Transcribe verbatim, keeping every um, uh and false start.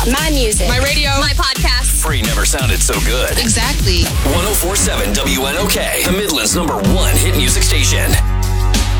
My music. My radio. My podcast. Free never sounded so good. Exactly. one oh four point seven W N O K, the Midland's number one hit music station.